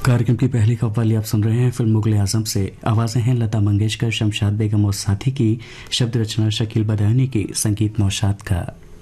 कार्यक्रम की पहली कव्वाली आप सुन रहे हैं फिल्म मुगल आजम से। आवाजें हैं लता मंगेशकर, शमशाद बेगम और साथी की, शब्द रचना शकील बदायूनी की, संगीत नौशाद का।